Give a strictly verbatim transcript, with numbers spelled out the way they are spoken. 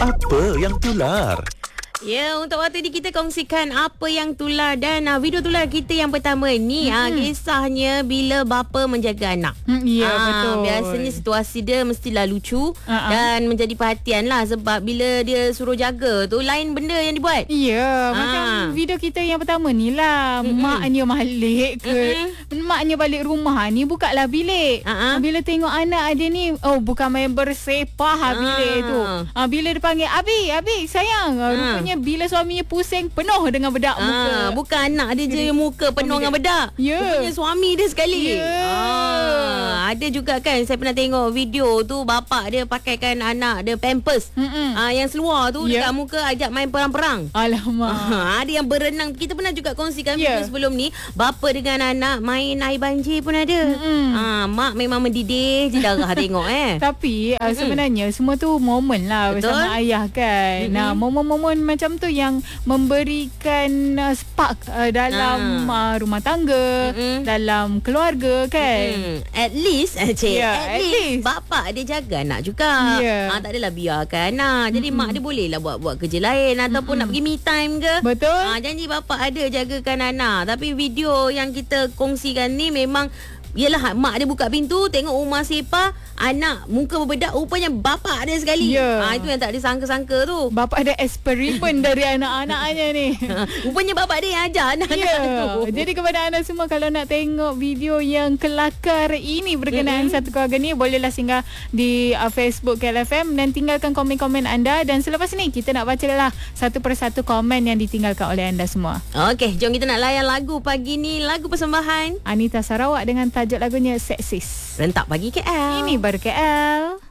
Apa yang tular? Ya, untuk waktu ni kita kongsikan apa yang tular. Dan uh, video tular kita yang pertama ni hmm. uh, kisahnya bila bapa menjaga anak. Hmm, ya, uh, betul. Biasanya situasi dia mestilah lucu uh-uh. dan menjadi perhatian lah. Sebab bila dia suruh jaga tu, lain benda yang dibuat. Ya, uh. macam video kita yang pertama ni lah. Mm-hmm. Maknya balik ke mm-hmm. maknya balik rumah ni, bukalah bilik. uh-uh. Bila tengok anak dia ni, oh bukan main bersepah uh. bilik tu. uh, Bila dia panggil Abi, Abi sayang, uh. rupanya bila suaminya pusing penuh dengan bedak ah, muka. Bukan anak dia je yang muka penuh dengan bedak. Yeah. Rupanya suami dia sekali. Yeah. Ah, ada juga kan, saya pernah tengok video tu, bapak dia pakaikan anak dia pampers. Ah, yang seluar tu yeah. dekat muka, ajak main perang-perang. Alamak. Ah, ada yang berenang. Kita pernah juga kongsikan yeah. video sebelum ni. Bapa dengan anak main air banjir pun ada. Ah, mak memang mendidih je darah tengok eh. Tapi uh, sebenarnya semua tu momen lah. Betul? Bersama ayah kan. Mm-hmm. Nah, momen-momen macam tu yang memberikan uh, spark uh, dalam ah. uh, rumah tangga, mm-hmm. dalam keluarga kan. Mm-hmm. At least cik, yeah, at, at least, least bapak dia jaga anak juga. Yeah. Ah, tak adalah biarkan anak. Jadi mm-hmm. mak dia boleh lah buat-buat kerja lain ataupun mm-hmm. nak pergi me time ke. Betul. Ah, janji bapak ada jagakan anak. Tapi video yang kita kongsikan ni memang yelah, mak dia buka pintu, tengok rumah sepah, anak muka berbedak, rupanya bapak dia sekali. Yeah. Ha, itu yang tak disangka-sangka tu. Bapak ada eksperimen dari anak-anaknya ni. Rupanya bapak dia yang ajar anak-anak yeah. tu. Jadi kepada anda semua, kalau nak tengok video yang kelakar ini berkenaan mm-hmm. satu keluarga ni, bolehlah singgah di uh, Facebook K L F M dan tinggalkan komen-komen anda. Dan selepas ni kita nak baca lah satu persatu komen yang ditinggalkan oleh anda semua. Okey, jom kita nak layan lagu pagi ni. Lagu persembahan Anita Sarawak dengan tajuk lagunya Seksis. Rentak Pagi K L. Ini baru K L.